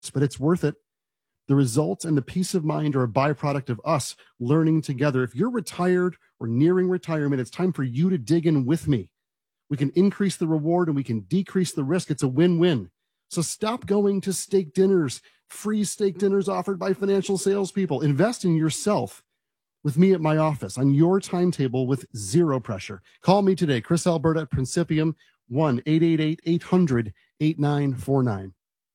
but it's worth it. The results and the peace of mind are a byproduct of us learning together. If you're retired or nearing retirement, it's time for you to dig in with me. We can increase the reward and we can decrease the risk. It's a win-win. So stop going to steak dinners, free steak dinners offered by financial salespeople. Invest in yourself with me at my office on your timetable with zero pressure. Call me today, Chris Alberta at Principium, 1-888-800-8949.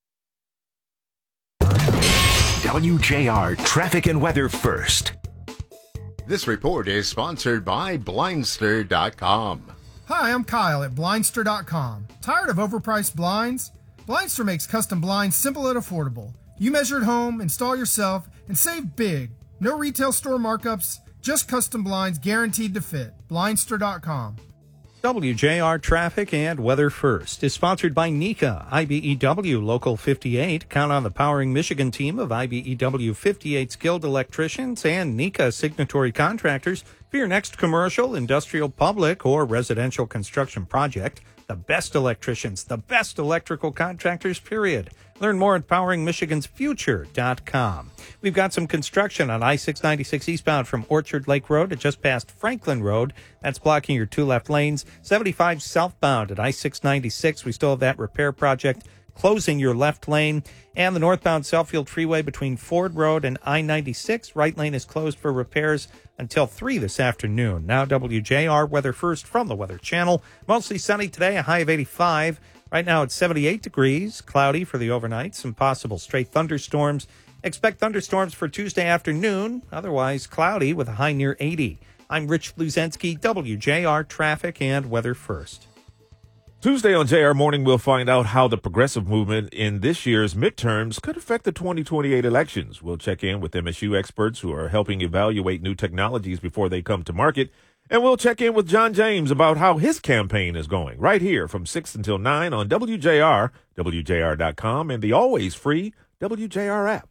WJR Traffic and Weather First. This report is sponsored by Blindster.com. Hi, I'm Kyle at Blindster.com. Tired of overpriced blinds? Blindster makes custom blinds simple and affordable. You measure at home, install yourself, and save big. No retail store markups, just custom blinds guaranteed to fit. Blindster.com. WJR Traffic and Weather First is sponsored by NECA, IBEW Local 58. Count on the Powering Michigan team of IBEW 58 skilled electricians and NECA signatory contractors for your next commercial, industrial, public, or residential construction project. The best electricians, the best electrical contractors, period. Learn more at poweringmichigansfuture.com. We've got some construction on I-696 eastbound from Orchard Lake Road to just past Franklin Road. That's blocking your two left lanes. 75 southbound at I-696. We still have that repair project closing your left lane. And the northbound Southfield Freeway between Ford Road and I-96. Right lane is closed for repairs until 3 this afternoon. Now WJR Weather First from the Weather Channel. Mostly sunny today, a high of 85. Right now it's 78 degrees, cloudy for the overnight, some possible stray thunderstorms. Expect thunderstorms for Tuesday afternoon, otherwise cloudy with a high near 80. I'm Rich Bluzensky, WJR Traffic and Weather First. Tuesday on JR Morning, we'll find out how the progressive movement in this year's midterms could affect the 2028 elections. We'll check in with MSU experts who are helping evaluate new technologies before they come to market. And we'll check in with John James about how his campaign is going right here from 6 until 9 on WJR, WJR.com, and the always free WJR app.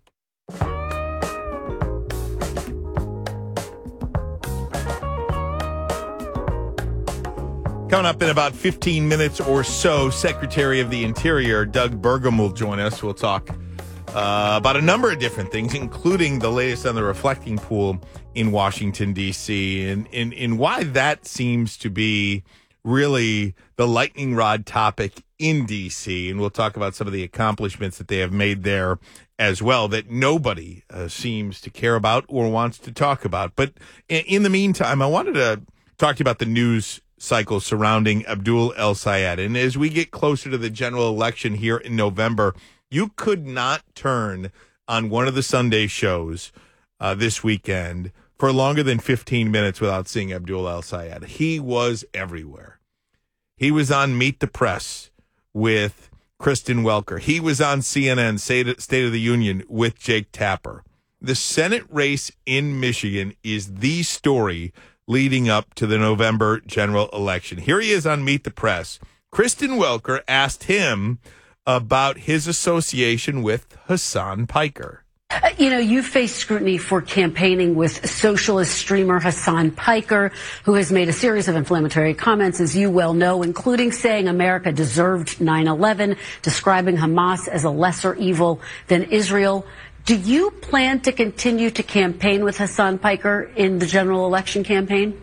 Coming up in about 15 minutes or so, Secretary of the Interior Doug Burgum will join us. We'll talk about a number of different things, including the latest on the reflecting pool in Washington, D.C., and why that seems to be really the lightning rod topic in D.C., and we'll talk about some of the accomplishments that they have made there as well that nobody seems to care about or wants to talk about. But in the meantime, I wanted to talk to you about the news cycle surrounding Abdul El-Sayed. And as we get closer to the general election here in November, you could not turn on one of the Sunday shows this weekend for longer than 15 minutes without seeing Abdul El-Sayed. He was everywhere. He was on Meet the Press with Kristen Welker. He was on CNN, State of the Union, with Jake Tapper. The Senate race in Michigan is the story leading up to the November general election. Here he is on Meet the Press. Kristen Welker asked him about his association with Hasan Piker. You faced scrutiny for campaigning with socialist streamer Hasan Piker, who has made a series of inflammatory comments, as you well know, including saying America deserved 9/11, describing Hamas as a lesser evil than Israel. Do you plan to continue to campaign with Hasan Piker in the general election campaign?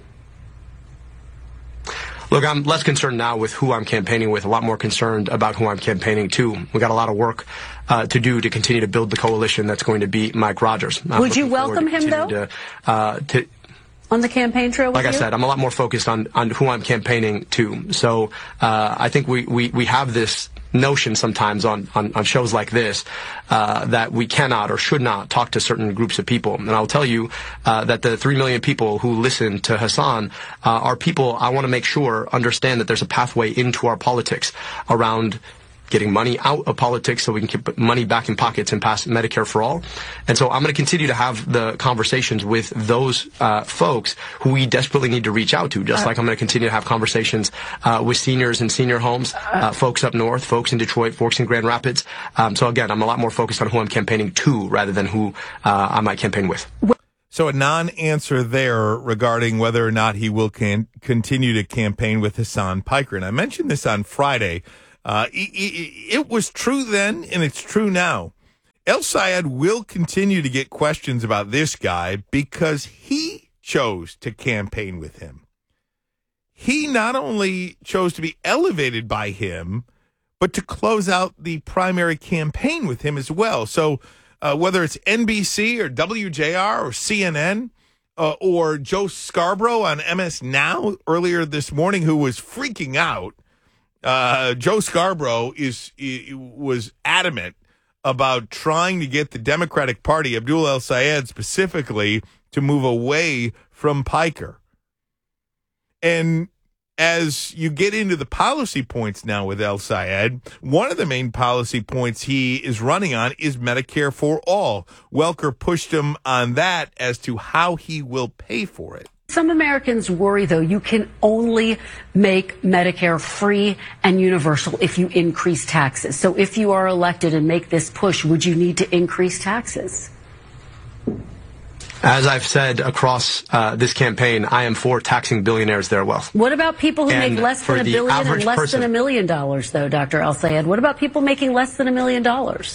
Look, I'm less concerned now with who I'm campaigning with, a lot more concerned about who I'm campaigning to. We got a lot of work to do to continue to build the coalition that's going to beat Mike Rogers. Would you welcome him, though? On the campaign trail with Like you? I said, I'm a lot more focused on who I'm campaigning to. So I think we have this notion sometimes on shows like this that we cannot or should not talk to certain groups of people. And I'll tell you that the 3 million people who listen to Hasan are people I want to make sure understand that there's a pathway into our politics around getting money out of politics so we can put money back in pockets and pass Medicare for all. And so I'm going to continue to have the conversations with those folks who we desperately need to reach out to, just like I'm going to continue to have conversations with seniors in senior homes, folks up north, folks in Detroit, folks in Grand Rapids. So again, I'm a lot more focused on who I'm campaigning to rather than who I might campaign with. So a non-answer there regarding whether or not he will continue to campaign with Hasan Piker. And I mentioned this on Friday. It was true then, and it's true now, El Sayed will continue to get questions about this guy because he chose to campaign with him. He not only chose to be elevated by him, but to close out the primary campaign with him as well. So whether it's NBC or WJR or CNN or Joe Scarborough on MS Now earlier this morning, who was freaking out, Joe Scarborough was adamant about trying to get the Democratic Party, Abdul El Sayed specifically, to move away from Piker. And as you get into the policy points now with El Sayed, one of the main policy points he is running on is Medicare for all. Welker pushed him on that as to how he will pay for it. Some Americans worry, though, you can only make Medicare free and universal if you increase taxes. So if you are elected and make this push, would you need to increase taxes? As I've said across this campaign, I am for taxing billionaires their wealth. What about people who make less than $1 billion and less than $1 million, though, Dr. El Sayed? What about people making less than $1 million?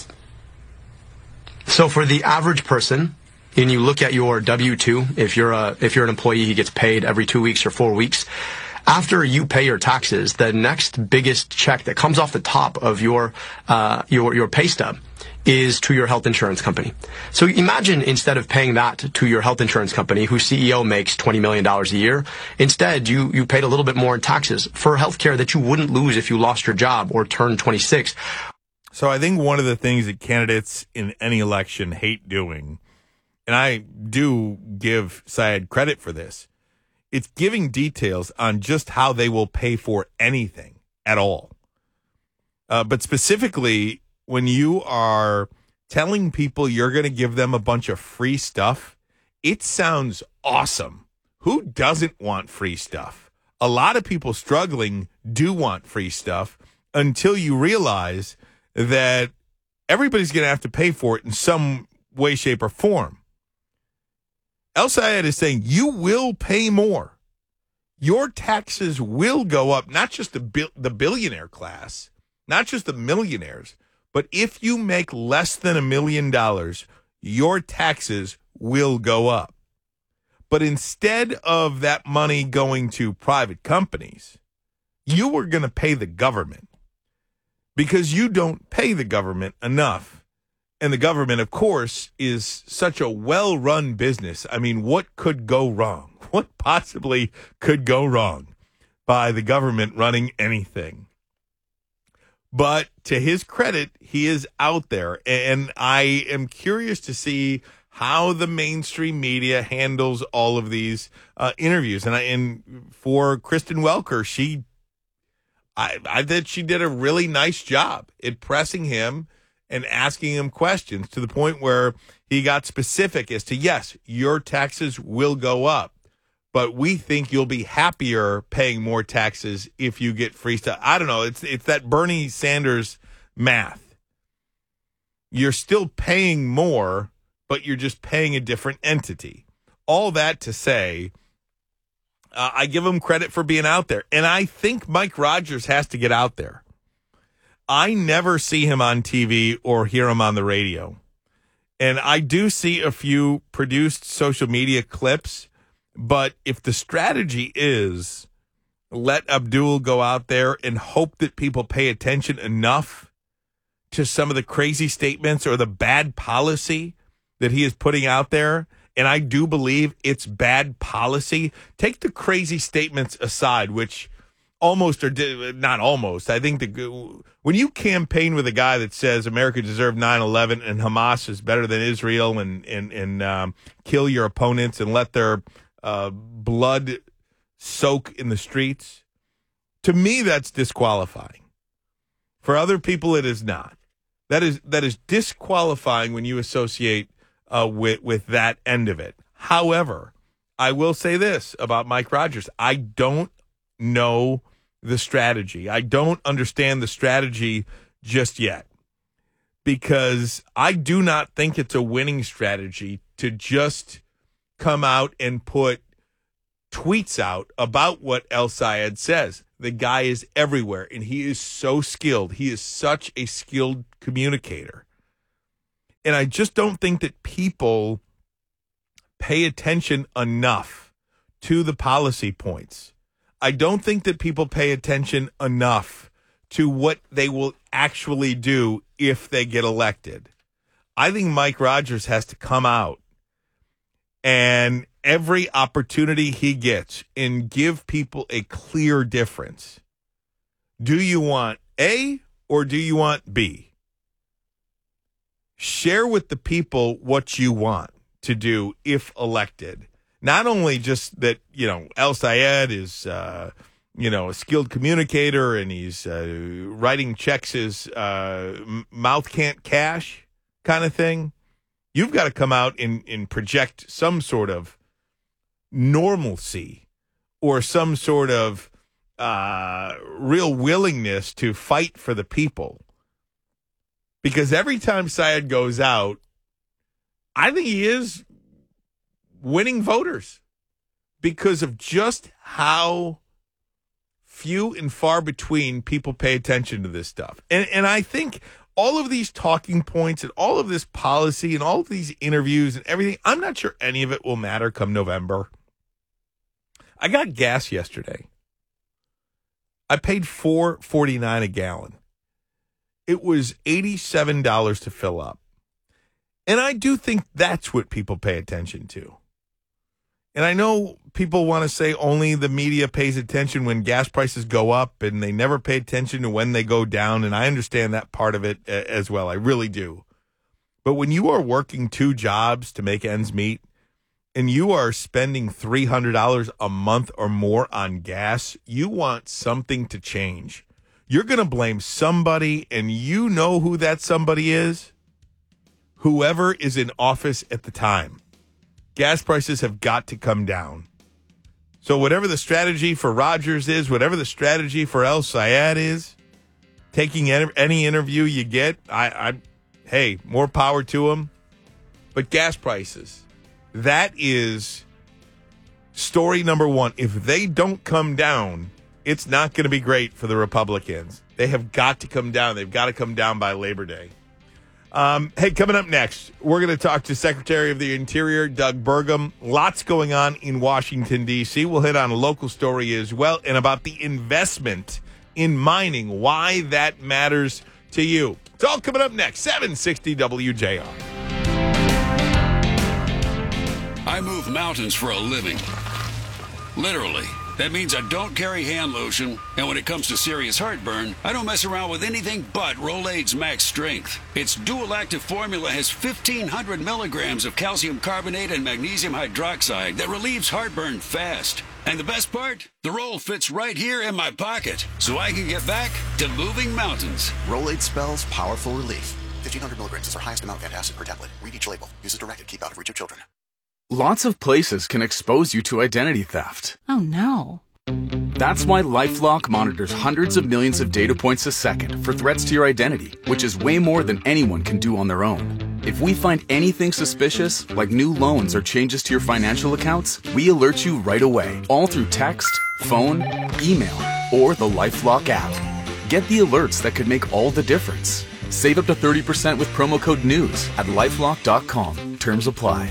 So for the average person, and you look at your W-2, if you're an employee who gets paid every 2 weeks or 4 weeks, after you pay your taxes, the next biggest check that comes off the top of your pay stub is to your health insurance company. So imagine instead of paying that to your health insurance company, whose CEO makes $20 million a year, instead you paid a little bit more in taxes for healthcare that you wouldn't lose if you lost your job or turned 26. So I think one of the things that candidates in any election hate doing, and I do give Sayed credit for this, it's giving details on just how they will pay for anything at all. But specifically, when you are telling people you're going to give them a bunch of free stuff, it sounds awesome. Who doesn't want free stuff? A lot of people struggling do want free stuff until you realize that everybody's going to have to pay for it in some way, shape, or form. El Sayed is saying you will pay more. Your taxes will go up, not just the billionaire class, not just the millionaires, but if you make less than $1 million, your taxes will go up. But instead of that money going to private companies, you are going to pay the government because you don't pay the government enough. And the government, of course, is such a well-run business. I mean, what could go wrong? What possibly could go wrong by the government running anything? But to his credit, he is out there. And I am curious to see how the mainstream media handles all of these interviews. And for Kristen Welker, I thought she did a really nice job at pressing him and asking him questions to the point where he got specific as to, yes, your taxes will go up, but we think you'll be happier paying more taxes if you get free stuff. I don't know. It's that Bernie Sanders math. You're still paying more, but you're just paying a different entity. All that to say, I give him credit for being out there. And I think Mike Rogers has to get out there. I never see him on TV or hear him on the radio. And I do see a few produced social media clips, but if the strategy is let Abdul go out there and hope that people pay attention enough to some of the crazy statements or the bad policy that he is putting out there, and I do believe it's bad policy, take the crazy statements aside, which almost or not almost. I think when you campaign with a guy that says America deserved 9/11 and Hamas is better than Israel and kill your opponents and let their blood soak in the streets, to me that's disqualifying. For other people, it is not. That is disqualifying when you associate with that end of it. However, I will say this about Mike Rogers: I don't know the strategy. I don't understand the strategy just yet, because I do not think it's a winning strategy to just come out and put tweets out about what El Sayed says. The guy is everywhere, and he is so skilled. He is such a skilled communicator. And I just don't think that people pay attention enough to the policy points. I don't think that people pay attention enough to what they will actually do if they get elected. I think Mike Rogers has to come out and every opportunity he gets and give people a clear difference. Do you want A or do you want B? Share with the people what you want to do if elected. Not only just that, El Sayed is, a skilled communicator and he's writing checks his mouth can't cash kind of thing. You've got to come out and project some sort of normalcy or some sort of real willingness to fight for the people. Because every time Sayed goes out, I think he is winning voters because of just how few and far between people pay attention to this stuff. And I think all of these talking points and all of this policy and all of these interviews and everything, I'm not sure any of it will matter come November. I got gas yesterday. I paid $4.49 a gallon. It was $87 to fill up. And I do think that's what people pay attention to. And I know people want to say only the media pays attention when gas prices go up and they never pay attention to when they go down. And I understand that part of it as well. I really do. But when you are working 2 jobs to make ends meet and you are spending $300 a month or more on gas, you want something to change. You're going to blame somebody, and you know who that somebody is? Whoever is in office at the time. Gas prices have got to come down. So whatever the strategy for Rogers is, whatever the strategy for El Sayed is, taking any interview you get, hey, more power to them. But gas prices, that is story number one. If they don't come down, it's not going to be great for the Republicans. They have got to come down. They've got to come down by Labor Day. Hey, coming up next, we're going to talk to Secretary of the Interior, Doug Burgum. Lots going on in Washington, D.C. We'll hit on a local story as well and about the investment in mining, why that matters to you. It's all coming up next, 760 WJR. I move mountains for a living. Literally. That means I don't carry hand lotion, and when it comes to serious heartburn, I don't mess around with anything but Rolaids Max Strength. Its dual-active formula has 1,500 milligrams of calcium carbonate and magnesium hydroxide that relieves heartburn fast. And the best part? The roll fits right here in my pocket, so I can get back to moving mountains. Rolaids spells powerful relief. 1,500 milligrams is our highest amount of antacid per tablet. Read each label. Use as directed. Keep out of reach of children. Lots of places can expose you to identity theft. Oh, no. That's why LifeLock monitors hundreds of millions of data points a second for threats to your identity, which is way more than anyone can do on their own. If we find anything suspicious, like new loans or changes to your financial accounts, we alert you right away, all through text, phone, email, or the LifeLock app. Get the alerts that could make all the difference. Save up to 30% with promo code NEWS at LifeLock.com. Terms apply.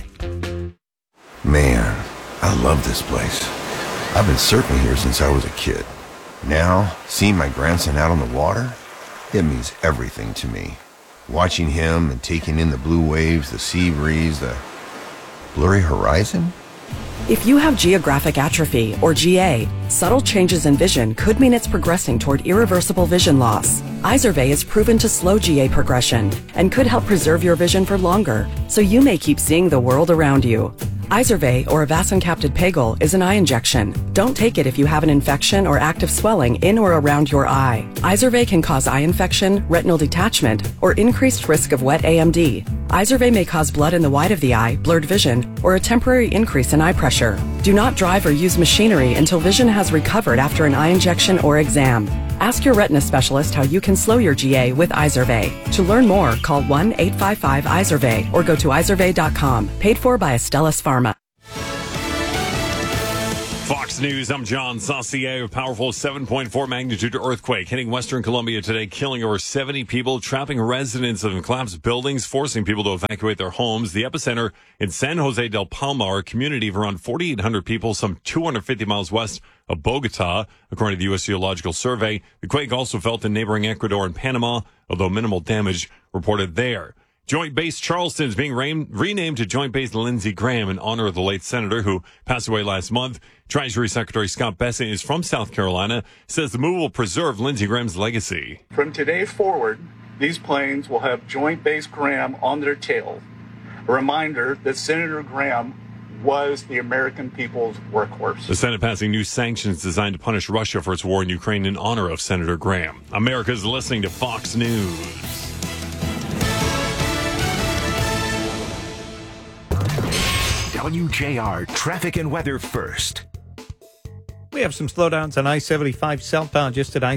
Man, I love this place. I've been surfing here since I was a kid. Now, seeing my grandson out on the water, it means everything to me. Watching him and taking in the blue waves, the sea breeze, the blurry horizon. If you have geographic atrophy, or GA, subtle changes in vision could mean it's progressing toward irreversible vision loss. Izervay is proven to slow GA progression and could help preserve your vision for longer, so you may keep seeing the world around you. Izervay, or avacincaptad pegol, is an eye injection. Don't take it if you have an infection or active swelling in or around your eye. Izervay can cause eye infection, retinal detachment, or increased risk of wet AMD. Izervay may cause blood in the white of the eye, blurred vision, or a temporary increase in eye pressure. Do not drive or use machinery until vision has recovered after an eye injection or exam. Ask your retina specialist how you can slow your GA with Izervay. To learn more, call 1-855-IZERVAY or go to izervay.com. Paid for by Astellas Pharma. Fox Fox News, I'm John Saucier. A powerful 7.4 magnitude earthquake hitting western Colombia today, killing over 70 people, trapping residents of collapsed buildings, forcing people to evacuate their homes. The epicenter in San Jose del Palmar, a community of around 4,800 people, some 250 miles west of Bogota, according to the U.S. Geological Survey. The quake also felt in neighboring Ecuador and Panama, although minimal damage reported there. Joint Base Charleston is being renamed to Joint Base Lindsey Graham in honor of the late senator who passed away last month. Treasury Secretary Scott Bessent is from South Carolina, says the move will preserve Lindsey Graham's legacy. From today forward, these planes will have Joint Base Graham on their tail. A reminder that Senator Graham was the American people's workhorse. The Senate passing new sanctions designed to punish Russia for its war in Ukraine in honor of Senator Graham. America's listening to Fox News. WJR traffic and weather first. We have some slowdowns on I-75 southbound just at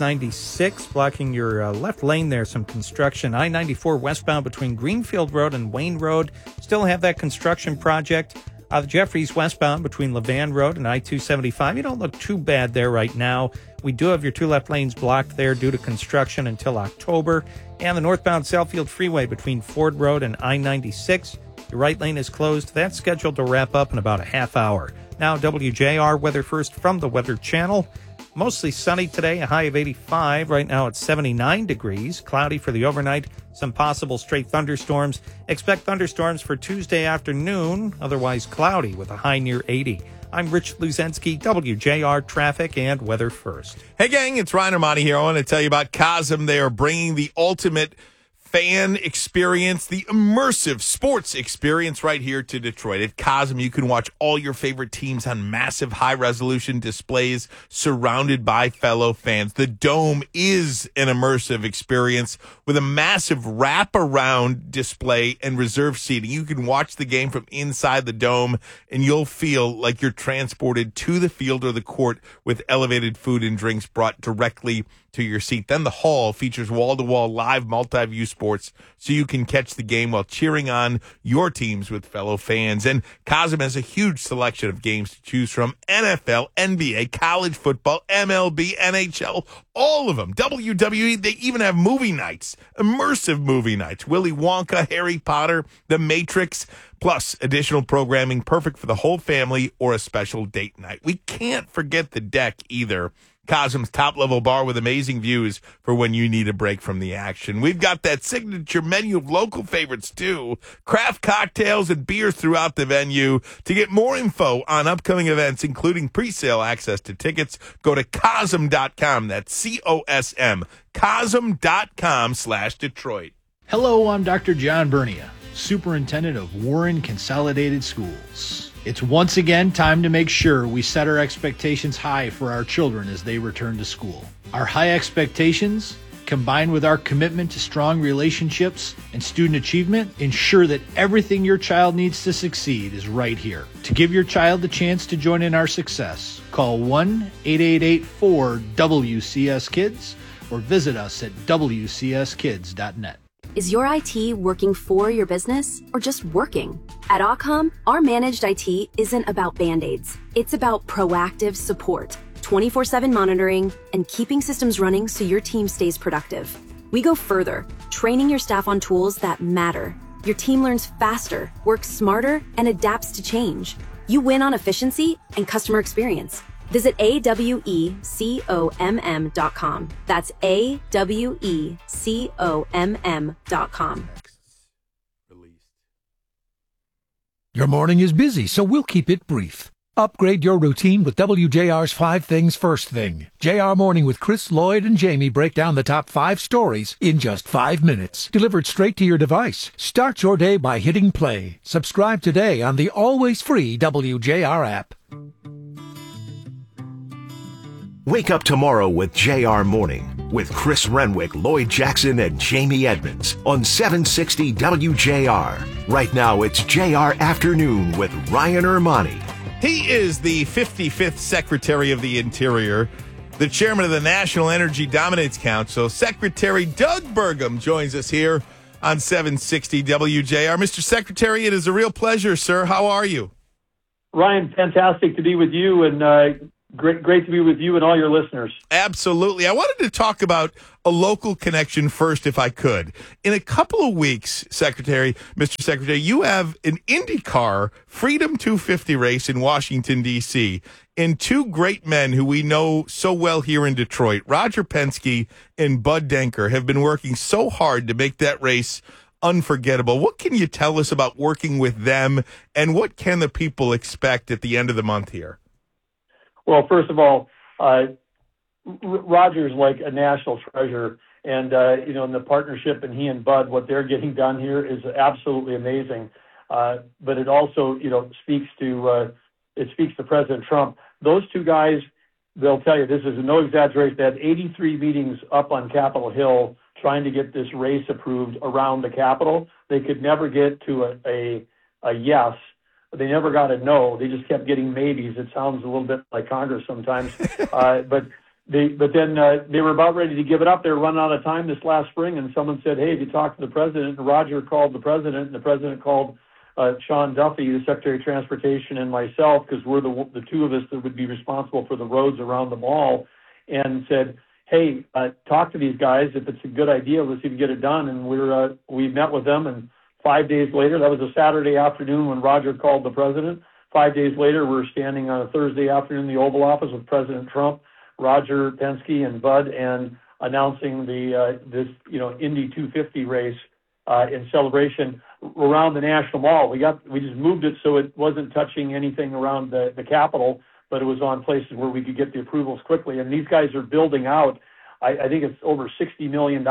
I-696, blocking your left lane there, some construction. I-94 westbound between Greenfield Road and Wayne Road, still have that construction project. The Jeffries westbound between Levan Road and I-275, you don't look too bad there right now. We do have your two left lanes blocked there due to construction until October. And the northbound Southfield Freeway between Ford Road and I-96, your right lane is closed. That's scheduled to wrap up in about a half hour. Now, WJR weather first from the Weather Channel. Mostly sunny today, a high of 85. Right now it's 79 degrees. Cloudy for the overnight. Some possible stray thunderstorms. Expect thunderstorms for Tuesday afternoon. Otherwise cloudy with a high near 80. I'm Rich Luzensky, WJR traffic and weather first. Hey, gang, it's Ryan Armani here. I want to tell you about Cosm. They are bringing the ultimate fan experience, the immersive sports experience right here to Detroit. At Cosm, you can watch all your favorite teams on massive high-resolution displays surrounded by fellow fans. The Dome is an immersive experience with a massive wrap-around display and reserved seating. You can watch the game from inside the Dome, and you'll feel like you're transported to the field or the court with elevated food and drinks brought directly to your seat. Then the hall features wall-to-wall live multi-view sports so you can catch the game while cheering on your teams with fellow fans. And Cosm has a huge selection of games to choose from: NFL, NBA, college football, MLB, NHL, all of them. WWE, they even have movie nights, immersive movie nights. Willy Wonka, Harry Potter, The Matrix, plus additional programming perfect for the whole family or a special date night. We can't forget the deck either. Cosm's top-level bar with amazing views for when you need a break from the action. We've got that signature menu of local favorites, too. Craft cocktails and beers throughout the venue. To get more info on upcoming events, including pre-sale access to tickets, go to Cosm.com. That's C-O-S-M. Cosm.com/Detroit. Hello, I'm Dr. John Bernia, Superintendent of Warren Consolidated Schools. It's once again time to make sure we set our expectations high for our children as they return to school. Our high expectations, combined with our commitment to strong relationships and student achievement, ensure that everything your child needs to succeed is right here. To give your child the chance to join in our success, call 1-888-4-WCS-KIDS or visit us at WCSKids.net. Is your IT working for your business or just working? At Occom, our managed IT isn't about Band-Aids. It's about proactive support, 24/7 monitoring, and keeping systems running so your team stays productive. We go further, training your staff on tools that matter. Your team learns faster, works smarter, and adapts to change. You win on efficiency and customer experience. Visit AWECOMM.com. That's AWECOMM.com. Your morning is busy, so we'll keep it brief. Upgrade your routine with WJR's 5 Things First Thing. JR Morning with Chris, Lloyd, and Jamie break down the top 5 stories in just 5 minutes. Delivered straight to your device. Start your day by hitting play. Subscribe today on the always free WJR app. Wake up tomorrow with JR Morning with Chris Renwick, Lloyd Jackson, and Jamie Edmonds on 760 WJR. Right now, it's JR Afternoon with Ryan Armani. He is the 55th Secretary of the Interior, the chairman of the National Energy Dominance Council. Secretary Doug Burgum joins us here on 760 WJR. Mr. Secretary, it is a real pleasure, sir. How are you? Ryan, fantastic to be with you, and great to be with you and all your listeners. Absolutely. I wanted to talk about a local connection first, if I could. In a couple of weeks, Mr. Secretary, you have an IndyCar Freedom 250 race in Washington, D.C., and two great men who we know so well here in Detroit, Roger Penske and Bud Denker, have been working so hard to make that race unforgettable. What can you tell us about working with them, and what can the people expect at the end of the month here? Well, first of all, Roger's like a national treasure, and in the partnership, and he and Bud, what they're getting done here is absolutely amazing. But it also, speaks to President Trump. Those two guys, they'll tell you, this is no exaggeration. They had 83 meetings up on Capitol Hill trying to get this race approved around the Capitol. They could never get to a yes. They never got a no. They just kept getting maybes. It sounds a little bit like Congress sometimes. But then they were about ready to give it up. They were running out of time this last spring, and someone said, "Hey, have you talked to the president?" And Roger called the president, and the president called Sean Duffy, the Secretary of Transportation, and myself, because we're the two of us that would be responsible for the roads around the mall, and said, "Hey, talk to these guys. If it's a good idea, let's see if we get it done." And we met with them, and 5 days later, that was a Saturday afternoon when Roger called the president. 5 days later, we're standing on a Thursday afternoon in the Oval Office with President Trump, Roger Penske, and Bud, and announcing this Indy 250 race in celebration around the National Mall. We just moved it so it wasn't touching anything around the Capitol, but it was on places where we could get the approvals quickly. And these guys are building out. I think it's over $60 million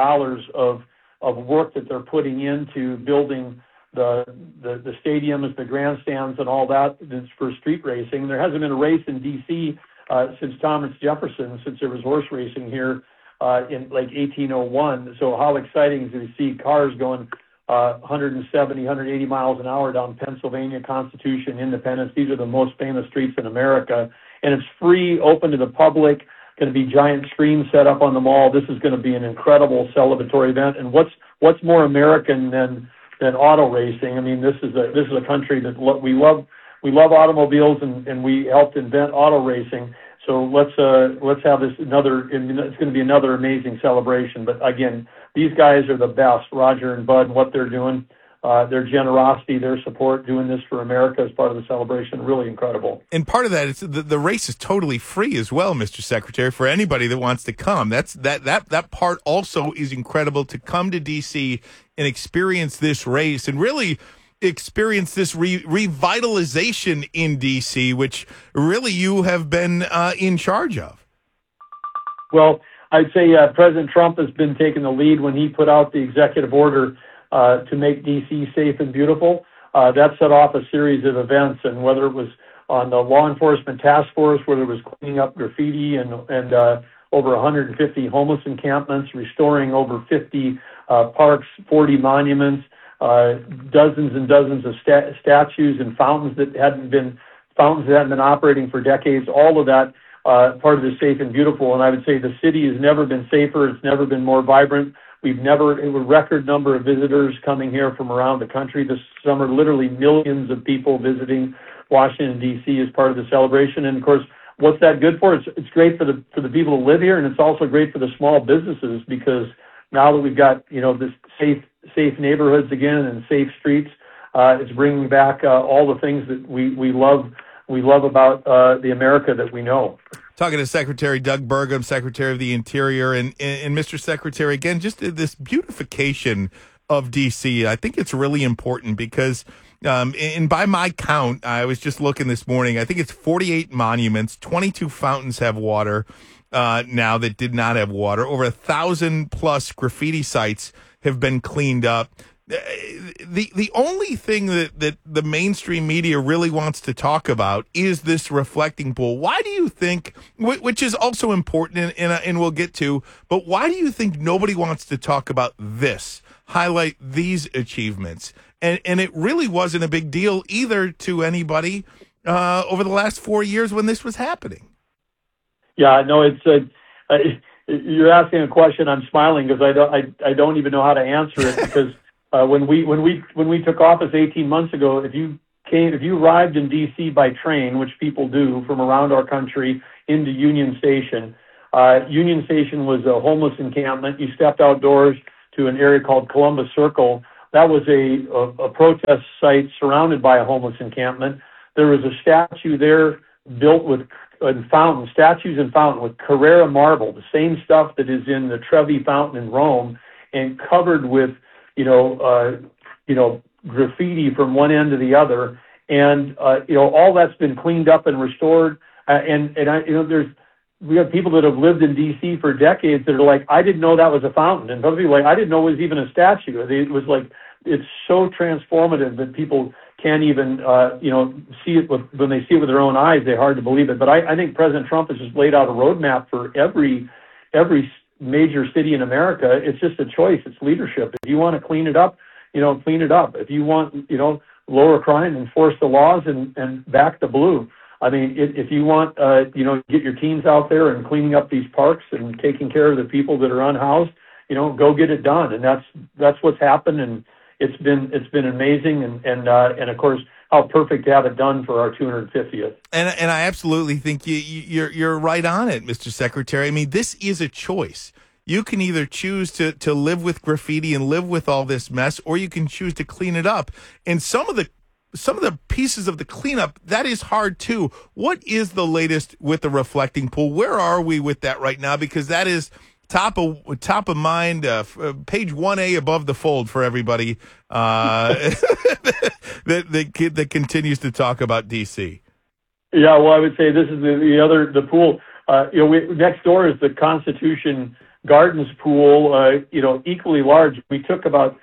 of work that they're putting into building the stadiums, the grandstands, and all that for street racing. There hasn't been a race in D.C. Since Thomas Jefferson, since there was horse racing here in like 1801. So how exciting is it to see cars going 170, 180 miles an hour down Pennsylvania, Constitution, Independence. These are the most famous streets in America. And it's free, open to the public. Going to be giant screens set up on the mall. This is going to be an incredible celebratory event. And what's more American than auto racing? I mean, this is a country that we love automobiles, and we helped invent auto racing. So let's have this it's going to be another amazing celebration. But again, these guys are the best, Roger and Bud, and what they're doing. Their generosity, their support, doing this for America as part of the celebration, really incredible. And part of that is the race is totally free as well, Mr. Secretary, for anybody that wants to come. That part also is incredible, to come to D.C. and experience this race and really experience this revitalization in D.C., which really you have been in charge of. Well, I'd say President Trump has been taking the lead when he put out the executive order to make D.C. safe and beautiful. That set off a series of events, and whether it was on the law enforcement task force, whether it was cleaning up graffiti and over 150 homeless encampments, restoring over 50 parks, 40 monuments, dozens and dozens of statues and fountains that hadn't been operating for decades. All of that part of the safe and beautiful. And I would say the city has never been safer. It's never been more vibrant. It was a record number of visitors coming here from around the country this summer, literally millions of people visiting Washington, D.C. as part of the celebration. And, of course, what's that good for? It's great for the people who live here, and it's also great for the small businesses, because now that we've got, this safe neighborhoods again and safe streets, it's bringing back all the things that we love about the America that we know. Talking to Secretary Doug Burgum, Secretary of the Interior, and Mr. Secretary, again, just this beautification of D.C. I think it's really important because, and by my count, I was just looking this morning, I think it's 48 monuments, 22 fountains have water now that did not have water. Over 1,000 plus graffiti sites have been cleaned up. The only thing that the mainstream media really wants to talk about is this reflecting pool. Why do you think, which is also important, and we'll get to, but why do you think nobody wants to talk about this, highlight these achievements? And it really wasn't a big deal either to anybody over the last 4 years when this was happening. Yeah, no, you're asking a question. I'm smiling because I don't even know how to answer it, because when we took office 18 months ago, if you if you arrived in D.C. by train, which people do from around our country into Union Station, Union Station was a homeless encampment. You stepped outdoors to an area called Columbus Circle. That was a protest site surrounded by a homeless encampment. There was a statue there built with statues and fountain with Carrara marble, the same stuff that is in the Trevi Fountain in Rome, and covered with, graffiti from one end to the other. And, all that's been cleaned up and restored. We have people that have lived in D.C. for decades that are like, I didn't know that was a fountain. And other people are like, I didn't know it was even a statue. It was like, it's so transformative that people can't even, see it when they see it with their own eyes. They're hard to believe it. But I think President Trump has just laid out a roadmap for every major city in America. It's just a choice. It's leadership. If you want to clean it up, clean it up. If you want, lower crime, enforce the laws and back the blue. I mean, if you want, get your teens out there and cleaning up these parks and taking care of the people that are unhoused, go get it done. And that's what's happened. And it's been amazing. And of course, how perfect to have it done for our 250th. And I absolutely think you're right on it, Mr. Secretary. I mean, this is a choice. You can either choose to live with graffiti and live with all this mess, or you can choose to clean it up. And some of the pieces of the cleanup, that is hard too. What is the latest with the reflecting pool? Where are we with that right now? Because that is top of mind, page 1A above the fold for everybody that continues to talk about DC. Yeah, well, I would say this is the pool. Next door is the Constitution Gardens pool. Equally large. We took about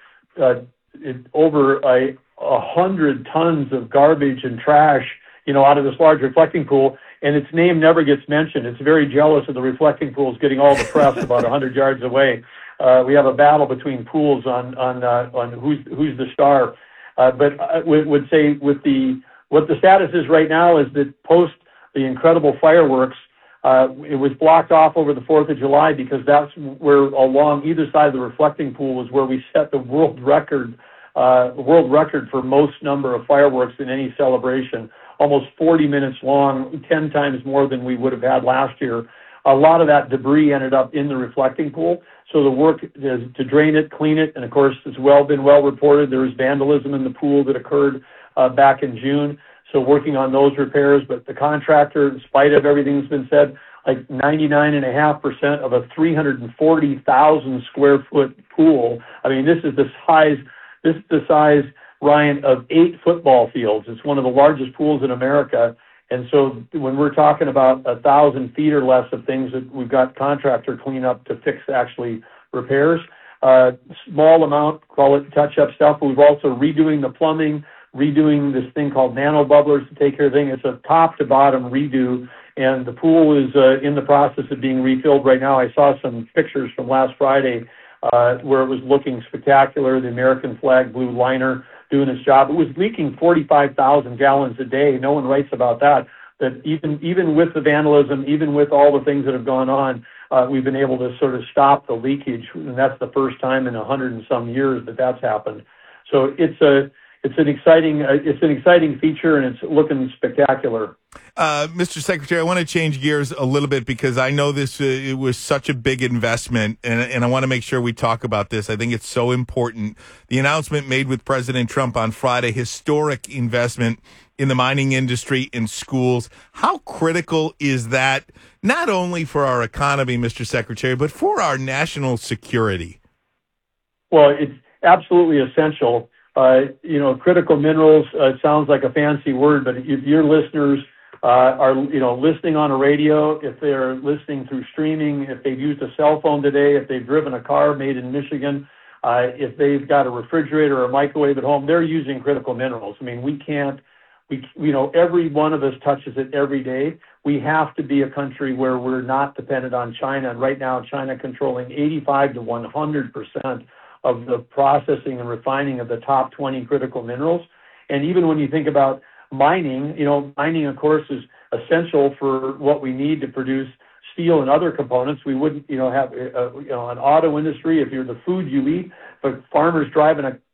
over 100 tons of garbage and trash, out of this large reflecting pool, and its name never gets mentioned. It's very jealous of the reflecting pools getting all the press about 100 yards away. We have a battle between pools on who's the star. But I would say what the status is right now is that post the incredible fireworks, it was blocked off over the 4th of July because that's where along either side of the reflecting pool was where we set the world record for most number of fireworks in any celebration, almost 40 minutes long, 10 times more than we would have had last year. A lot of that debris ended up in the reflecting pool. So the work is to drain it, clean it, and of course it's been well reported. There was vandalism in the pool that occurred back in June. So working on those repairs, but the contractor, in spite of everything that's been said, like 99.5% of a 340,000 square foot pool. I mean, this is the size, Ryan, of 8 football fields. It's one of the largest pools in America. And so when we're talking about 1,000 feet or less of things that we've got contractor clean up to fix actually repairs, small amount, call it touch-up stuff. But we've also redoing the plumbing, redoing this thing called nano bubblers to take care of things. It's a top-to-bottom redo, and the pool is in the process of being refilled right now. I saw some pictures from last Friday where it was looking spectacular, the American flag blue liner doing its job. It was leaking 45,000 gallons a day. No one writes about that. That even with the vandalism, even with all the things that have gone on, we've been able to sort of stop the leakage, and that's the first time in 100 and some years that that's happened. So it's an exciting feature, and it's looking spectacular. Mr. Secretary, I want to change gears a little bit because I know it was such a big investment, and I want to make sure we talk about this. I think it's so important. The announcement made with President Trump on Friday, historic investment in the mining industry and schools. How critical is that, not only for our economy, Mr. Secretary, but for our national security? Well, it's absolutely essential. Critical minerals, sounds like a fancy word, but if your listeners are listening on a radio, if they're listening through streaming, if they've used a cell phone today, if they've driven a car made in Michigan, if they've got a refrigerator or a microwave at home, they're using critical minerals. I mean, every one of us touches it every day. We have to be a country where we're not dependent on China. And right now, China controlling 85 to 100% of the processing and refining of the top 20 critical minerals. And even when you think about mining, mining, of course, is essential for what we need to produce steel and other components. We wouldn't, have an auto industry if you're the food you eat, but farmers driving a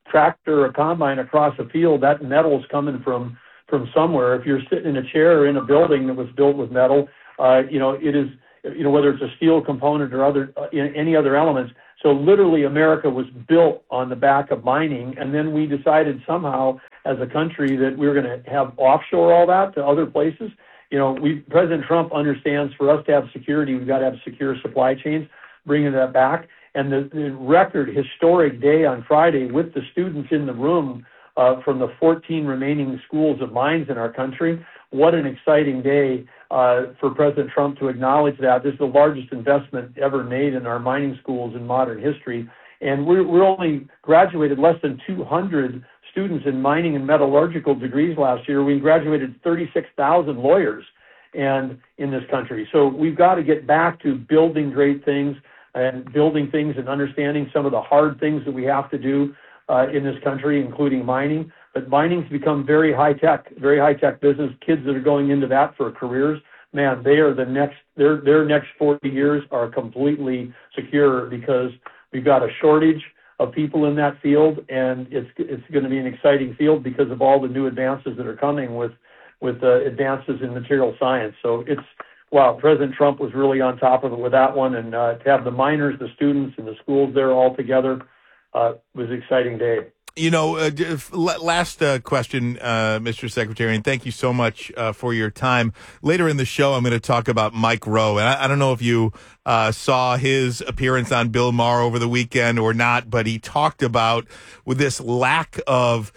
tractor or a combine across a field, that metal's coming from somewhere. If you're sitting in a chair in a building that was built with metal, it is, whether it's a steel component or any other elements. So literally America was built on the back of mining, and then we decided somehow as a country that we were going to have offshore all that to other places. President Trump understands for us to have security, we've got to have secure supply chains, bringing that back. And the record historic day on Friday with the students in the room from the 14 remaining schools of mines in our country, what an exciting day for President Trump to acknowledge that. This is the largest investment ever made in our mining schools in modern history. And we're only graduated less than 200 students in mining and metallurgical degrees last year. We graduated 36,000 lawyers in this country. So we've got to get back to building great things and building things and understanding some of the hard things that we have to do in this country, including mining. But mining's become very high tech business. Kids that are going into that for careers, man, they are their next 40 years are completely secure because we've got a shortage of people in that field, and it's going to be an exciting field because of all the new advances that are coming with advances in material science. So President Trump was really on top of it with that one, and to have the miners, the students, and the schools there all together was an exciting day. Last question, Mr. Secretary, and thank you so much for your time. Later in the show, I'm going to talk about Mike Rowe. And I don't know if you saw his appearance on Bill Maher over the weekend or not, but he talked about with this lack of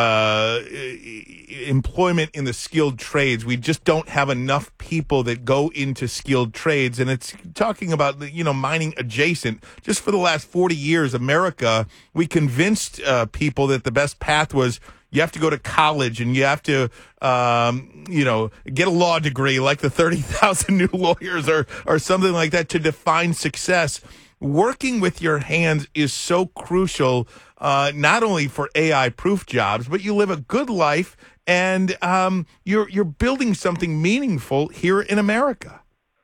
employment in the skilled trades. We just don't have enough people that go into skilled trades. And it's talking about, mining adjacent. Just for the last 40 years, America, we convinced people that the best path was you have to go to college and you have to, get a law degree like the 30,000 new lawyers or something like that to define success. Working with your hands is so crucial, not only for AI-proof jobs, but you live a good life and you're building something meaningful here in America.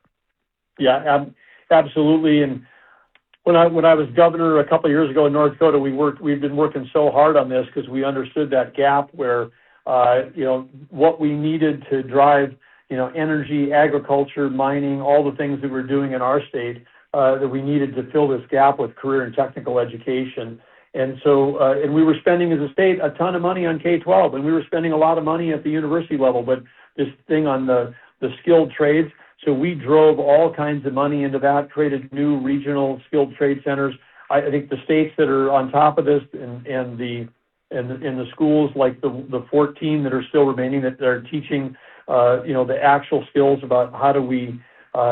Yeah, absolutely. And when I was governor a couple of years ago in North Dakota, we've been working so hard on this because we understood that gap where what we needed to drive energy, agriculture, mining, all the things that we're doing in our state. That we needed to fill this gap with career and technical education. And so, and we were spending as a state a ton of money on K-12, and we were spending a lot of money at the university level, but this thing on the skilled trades. So we drove all kinds of money into that, created new regional skilled trade centers. I think the states that are on top of this and the schools like the 14 that are still remaining that are teaching, the actual skills about how do we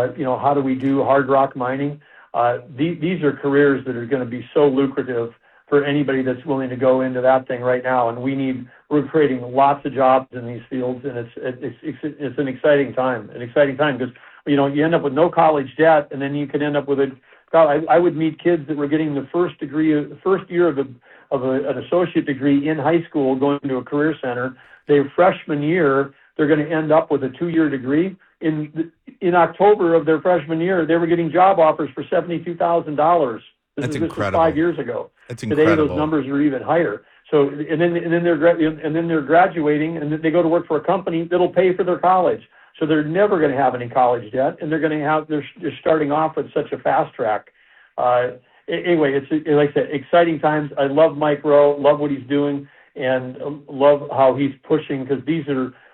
do hard rock mining? These are careers that are going to be so lucrative for anybody that's willing to go into that thing right now. And we're creating lots of jobs in these fields, and it's an exciting time because you end up with no college debt, and then you can end up with I would meet kids that were getting the first year of an associate degree in high school, going to a career center. Their freshman year, they're going to end up with a 2-year degree. In October of their freshman year, they were getting job offers for $72,000. This was 5 years ago. That's incredible. Today, those numbers are even higher. So, and then they're graduating, and they go to work for a company that'll pay for their college. So they're never going to have any college debt, and they're starting off with such a fast track. Anyway, it's like I said, exciting times. I love Mike Rowe, love what he's doing, and love how he's pushing because these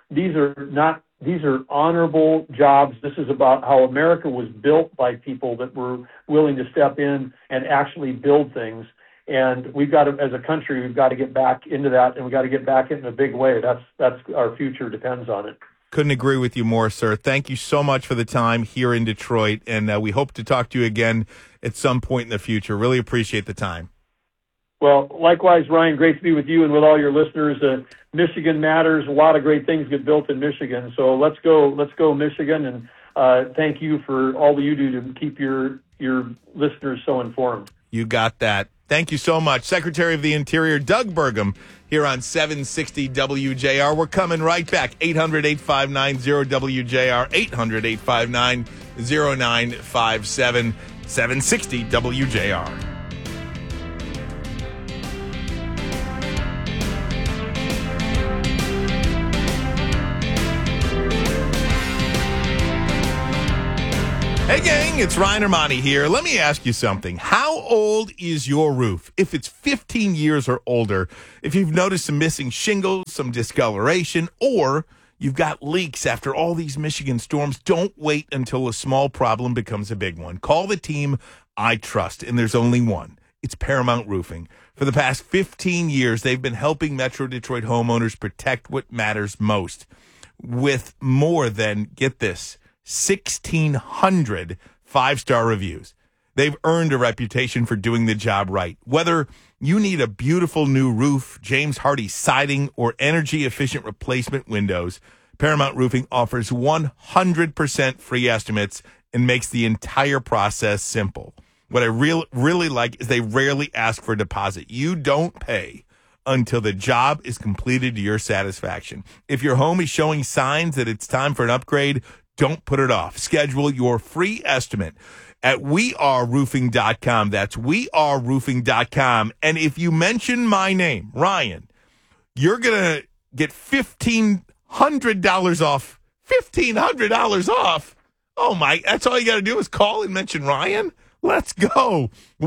are honorable jobs. This is about how America was built by people that were willing to step in and actually build things. And we've got to, as a country, we've got to get back into that, and we've got to get back in a big way. That's our future depends on it. Couldn't agree with you more, sir. Thank you so much for the time here in Detroit, and we hope to talk to you again at some point in the future. Really appreciate the time. Well, likewise, Ryan, great to be with you and with all your listeners. Michigan matters. A lot of great things get built in Michigan. So let's go Michigan, and thank you for all that you do to keep your listeners so informed. You got that. Thank you so much. Secretary of the Interior Doug Burgum here on 760 WJR. We're coming right back. 800-859-0WJR, 800-859-0957, 760 WJR. Hey, gang, it's Ryan Armani here. Let me ask you something. How old is your roof? If it's 15 years or older, if you've noticed some missing shingles, some discoloration, or you've got leaks after all these Michigan storms, don't wait until a small problem becomes a big one. Call the team I trust, and there's only one. It's Paramount Roofing. For the past 15 years, they've been helping Metro Detroit homeowners protect what matters most with more than, get this, 1,600 five-star reviews. They've earned a reputation for doing the job right. Whether you need a beautiful new roof, James Hardy siding, or energy-efficient replacement windows, Paramount Roofing offers 100% free estimates and makes the entire process simple. What I really like is they rarely ask for a deposit. You don't pay until the job is completed to your satisfaction. If your home is showing signs that it's time for an upgrade, don't put it off. Schedule your free estimate at weareroofing.com. That's weareroofing.com. And if you mention my name, Ryan, you're going to get $1,500 off. $1,500 off. Oh, my. That's all you got to do is call and mention Ryan. Let's go.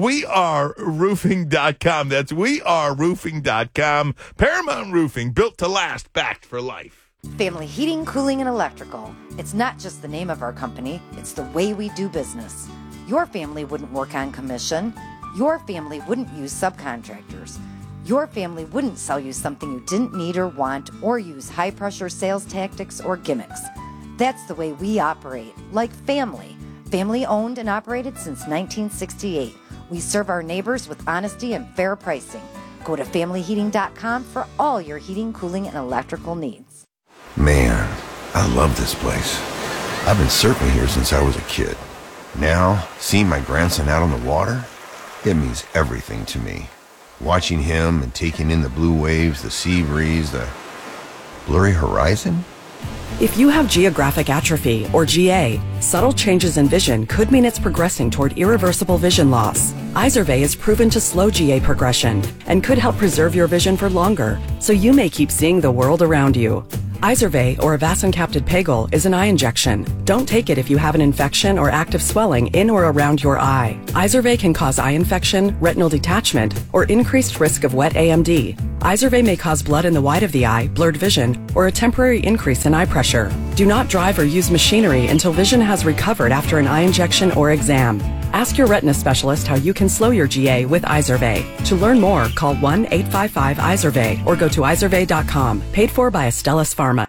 weareroofing.com. That's weareroofing.com. Paramount Roofing, built to last, backed for life. Family Heating, Cooling, and Electrical. It's not just the name of our company, it's the way we do business. Your family wouldn't work on commission. Your family wouldn't use subcontractors. Your family wouldn't sell you something you didn't need or want, or use high-pressure sales tactics or gimmicks. That's the way we operate, like family. Family owned and operated since 1968. We serve our neighbors with honesty and fair pricing. Go to familyheating.com for all your heating, cooling, and electrical needs. Man, I love this place. I've been surfing here since I was a kid. Now, seeing my grandson out on the water, it means everything to me. Watching him and taking in the blue waves, the sea breeze, the blurry horizon. If you have geographic atrophy, or GA, subtle changes in vision could mean it's progressing toward irreversible vision loss. Izervay is proven to slow GA progression and could help preserve your vision for longer, so you may keep seeing the world around you. Izervay, or avacincaptad pegol, is an eye injection. Don't take it if you have an infection or active swelling in or around your eye. Izervay can cause eye infection, retinal detachment, or increased risk of wet AMD. Izervay may cause blood in the white of the eye, blurred vision, or a temporary increase in eye pressure. Do not drive or use machinery until vision has recovered after an eye injection or exam. Ask your retina specialist how you can slow your GA with Izervay. To learn more, call 1-855-IZERVAY or go to izervay.com. Paid for by Astellas Pharma.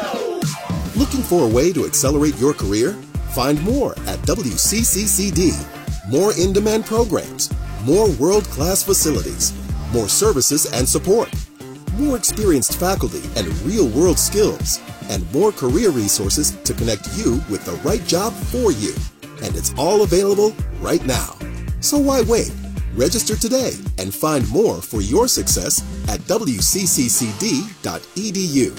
Looking for a way to accelerate your career? Find more at WCCCD. More in-demand programs, more world-class facilities, more services and support, more experienced faculty and real-world skills, and more career resources to connect you with the right job for you. And it's all available right now. So why wait? Register today and find more for your success at wcccd.edu.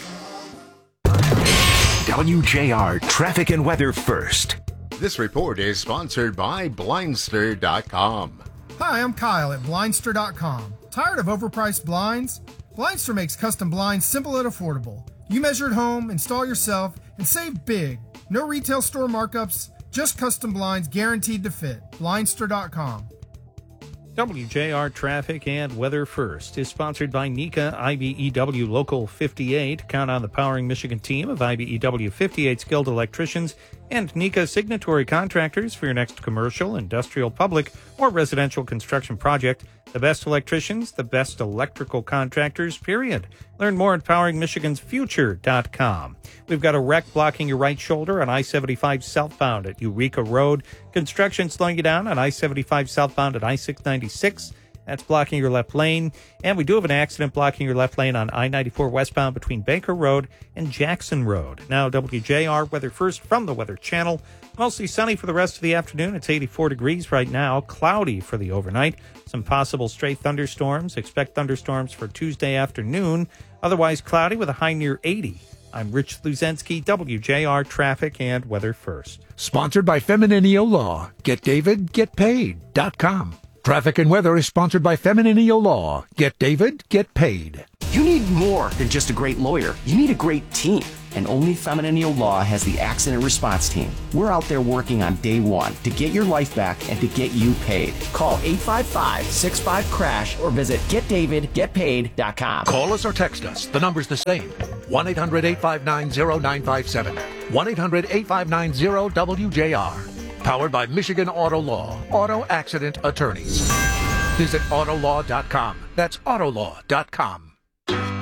WJR Traffic and Weather First. This report is sponsored by Blindster.com. Hi, I'm Kyle at Blindster.com. Tired of overpriced blinds? Blindster makes custom blinds simple and affordable. You measure at home, install yourself, and save big. No retail store markups, just custom blinds guaranteed to fit. Blindster.com. WJR Traffic and Weather First is sponsored by NECA IBEW Local 58. Count on the Powering Michigan team of IBEW 58 skilled electricians and NECA signatory contractors for your next commercial, industrial, public, or residential construction project. The best electricians, the best electrical contractors, period. Learn more at poweringmichigansfuture.com. We've got a wreck blocking your right shoulder on I-75 southbound at Eureka Road. Construction slowing you down on I-75 southbound at I-696. That's blocking your left lane. And we do have an accident blocking your left lane on I-94 westbound between Baker Road and Jackson Road. Now, WJR Weather First from the Weather Channel. Mostly sunny for the rest of the afternoon. It's 84 degrees right now. Cloudy for the overnight. Some possible stray thunderstorms. Expect thunderstorms for Tuesday afternoon. Otherwise cloudy with a high near 80. I'm Rich Luzensky, WJR Traffic and Weather First. Sponsored by Femininio Law. GetDavidGetPaid.com. Traffic and Weather is sponsored by Femininio Law. Get David, get paid. You need more than just a great lawyer. You need a great team. and only Feminine Law has the accident response team. We're out there working on day one to get your life back and to get you paid. Call 855-65-CRASH or visit getdavidgetpaid.com. Call us or text us. The number's the same. 1-800-859-0957. 1-800-859-0WJR. Powered by Michigan Auto Law. Auto Accident Attorneys. Visit Autolaw.com. That's Autolaw.com.